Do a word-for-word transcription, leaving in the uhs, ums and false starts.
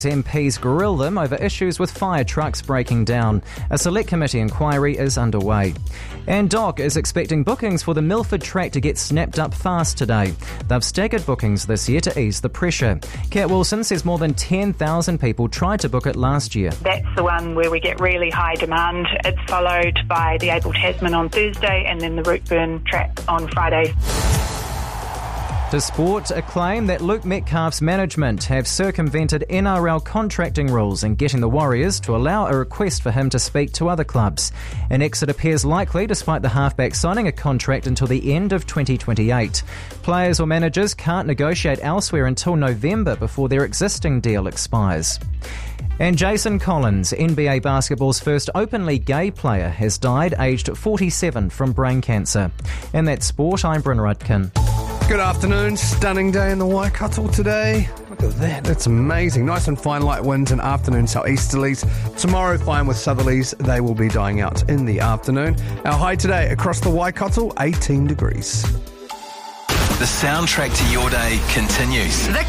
M Ps grill them over issues with fire trucks breaking down. A select committee inquiry is underway. And Doc is expecting bookings for the Milford track to get snapped up fast today. They've staggered bookings this year to ease the pressure. Kat Wilson says more than ten thousand people tried to book it last year. That's the one where we get really high demand. It's followed by the Abel Tasman on Thursday and then the Routeburn track on Friday. To sport, a claim that Luke Metcalf's management have circumvented N R L contracting rules in getting the Warriors to allow a request for him to speak to other clubs. An exit appears likely despite the halfback signing a contract until the end of twenty twenty-eight. Players or managers can't negotiate elsewhere until November before their existing deal expires. And Jason Collins, N B A basketball's first openly gay player, has died aged forty-seven from brain cancer. And that's sport, I'm Bryn Rudkin. Good afternoon. Stunning day in the Waikato today. Look at that. That's amazing. Nice and fine light winds and afternoon southeasterlies. Tomorrow, fine with southerlies. They will be dying out in the afternoon. Our high today across the Waikato, eighteen degrees. The soundtrack to your day continues. The